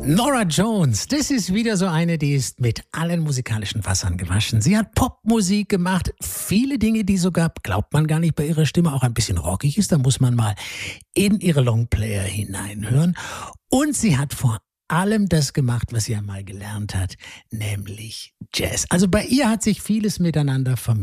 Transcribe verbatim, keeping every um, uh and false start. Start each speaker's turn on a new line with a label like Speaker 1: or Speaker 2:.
Speaker 1: Norah Jones, das ist wieder so eine, die ist mit allen musikalischen Wassern gewaschen. Sie hat Popmusik gemacht, viele Dinge, die sogar, glaubt man gar nicht, bei ihrer Stimme auch ein bisschen rockig ist. Da muss man mal in ihre Longplayer hineinhören. Und sie hat vor allem das gemacht, was sie einmal gelernt hat, nämlich Jazz. Also bei ihr hat sich vieles miteinander vermischt.